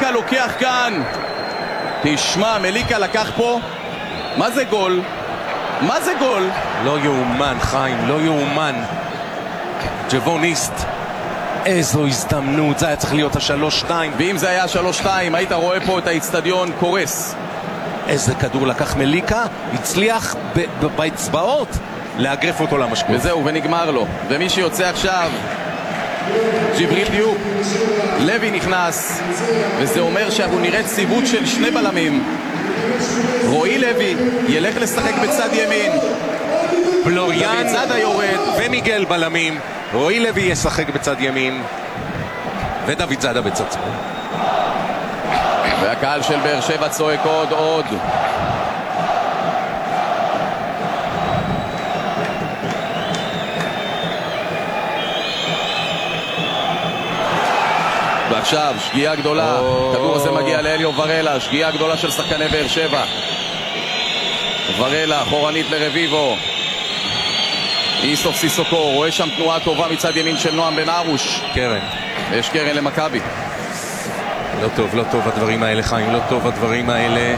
מליקה לוקח כאן. תשמע, מליקה לקח פה. מה זה גול? מה זה גול? לא יאומן, חיים, לא יאומן. ג'בוניסט, איזו הזדמנות, זה היה צריך להיות ה3-2. ואם זה היה 3-2, היית רואה פה את האצטדיון קורס. איזה כדור לקח מליקה, הצליח באצבעות לאגרף אותו למשקוף. וזהו, ונגמר לו. ומי שיוצא עכשיו, ג'יבריל דיוק. לוי נכנס, וזה אומר שאנחנו נראה ציוות של שני בלמים. רועי לוי ילך לשחק בצד ימין, בלוריאן בצד היורד, ומיגל בלמים. רועי לוי ישחק בצד ימין, ודוד זאדה בצד שמאל. והקהל של באר שבע צועק עוד. ועכשיו שגיאה גדולה, הכדור הזה מגיע לאליו ורלה, שגיאה גדולה של שחקני באר שבע. ורלה אחורנית לרביבו, איסוף סיסוקו, רואה שם תנועה טובה מצד ימין של נועם בן ארוש. קרן, יש קרן למכבי. לא טוב הדברים האלה, חיים, לא טוב הדברים האלה.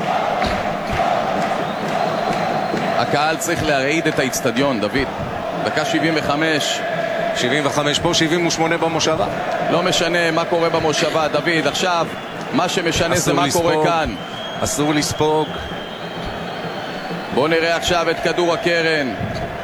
הקהל צריך להרעיד את האצטדיון, דוד. דקה 75 פה, 78 במושבה. לא משנה מה קורה במושבה, דוד. עכשיו מה שמשנה זה מה קורה כאן. אסור לספוג. בוא נראה עכשיו את כדור הקרן.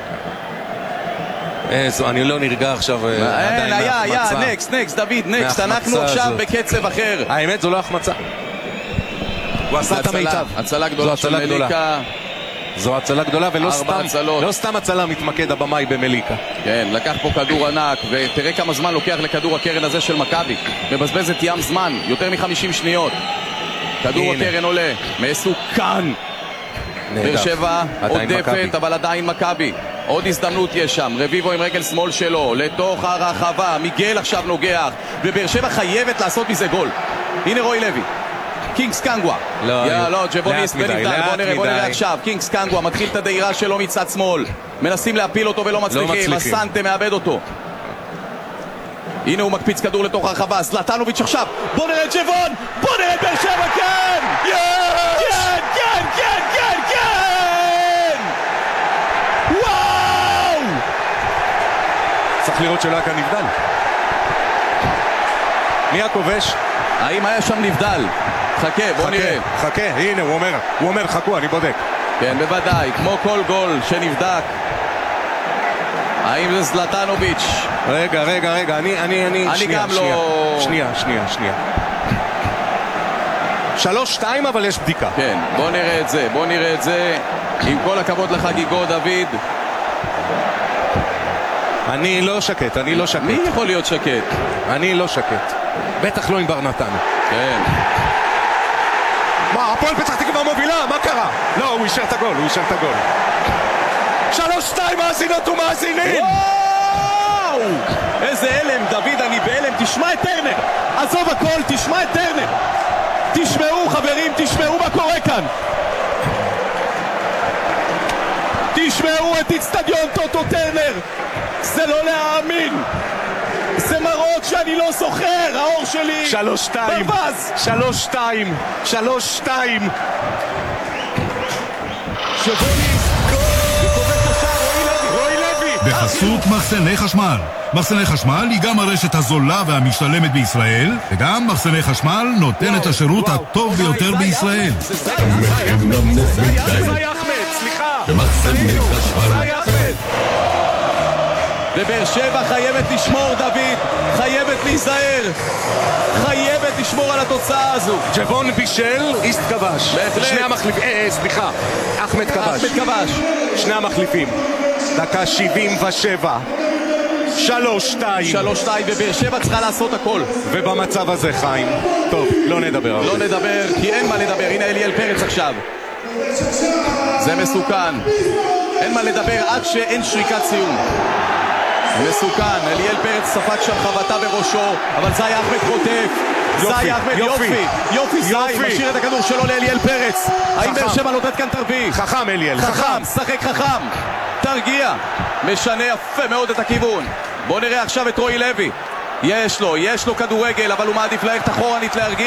אני לא נרגע עכשיו עדיין מהחמצה. נקסט, דוד, נקסט. אנחנו עכשיו בקצב אחר. האמת זו לא החמצה, הוא עשה את המיטב. הצלה גדולה של מליקה. זו הצלה גדולה, ולא סתם הצלה מתמקד הבמאי במליקה. כן, לקח פה כדור ענק, ותראה כמה זמן לוקח לכדור הקרן הזה של מכבי. מבזבז את ים זמן, יותר מ-50 שניות. כדור הקרן עולה, מסוכן. באר שבע עודפת, אבל עדיין מכבי. עוד הזדמנות יש שם, רביבו עם רגל שמאל שלו לתוך הרחבה, מיגל עכשיו נוגח, ובאר שבע חייבת לעשות מזה גול. הנה רועי לוי, קינגס קנגווה. לא, ג'בוניסט ונבדל. בוא נראה עכשיו, קינגס קנגווה מתחיל את הדהירה שלו מצד שמאל, מנסים להפיל אותו ולא מצליחים. הסנטה מאבד אותו. הנה הוא מקפיץ כדור לתוך הרחבה, זלטנוביץ' עכשיו, בוא נראה ג'בון, בוא נראה באר שבע, כן! כן! וואו! צריך לראות שלא היה כאן נבדל. מי הכובש? האם היה שם נבדל? חכה, בוא נראה. חכה, הנה הוא אומר חכו, אני בודק. כן, בוודאי, כמו כל גול שנבדק. האם זה זלטנוביץ'? רגע, אני גם לא... שנייה. 3-2, אבל יש בדיקה. כן, בוא נראה את זה. עם כל הכבוד לחגיגות, דוד. אני לא שקט. מי יכול להיות שקט? אני לא שקט. בטח לא עם בר נתן. כן. מה, הפועל פתח תקווה מובילה? מה קרה? לא, הוא אישר את הגול. 3-2, מאזינות ומאזינים! וואו! איזה אלם, דוד, אני באלם. תשמע את טרנר. עזוב הכל, תשמע את טרנר. תשמעו, חברים, תשמעו מה קורה כאן. תשמעו את אצטדיון טוטו טרנר. זה לא להאמין. זה מראות שאני לא זוכר. האור שלי 3-2 ברווז. 3-2 בחסות מחסני חשמל. מחסני חשמל היא גם הרשת הזולה והמשתלמת בישראל, וגם מחסני חשמל נותן את השירות הטוב ביותר בישראל. זה אחמד, סליחה. ובאר שבע חייבת לשמור, דוד, חייבת להיזהר, חייבת לשמור על התוצאה הזו. ג'בון בישל, איסט כבש. שני המחליפים, סליחה, אחמד כבש. שני המחליפים. דקה 77. 3-2, ובאר שבע צריכה לעשות הכל. ובמצב הזה, חיים, טוב, לא נדבר, כי אין מה לדבר. הנה אליאל פרץ עכשיו. זה מסוכן, אין מה לדבר עד שאין שריקת סיום. מסוכן, אליאל פרץ ספק שם חבטה בראשו, אבל זי אחמד חוטף. יופי, משאיר את הכדור שלו לאליאל פרץ. האם באר שבע נותנת כאן תרביע? חכם אליאל, שחק חכם, תרגיע, משנה יפה מאוד את הכיוון. בוא נראה עכשיו את רועי לוי. יש לו כדורגל, אבל הוא מעדיף ללכת אחורנית להרגיע.